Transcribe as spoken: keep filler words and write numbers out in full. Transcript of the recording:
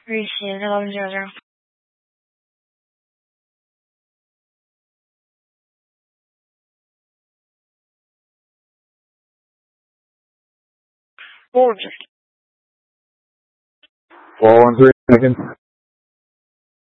Received eleven zero zero. Forward. four one three, Lincoln.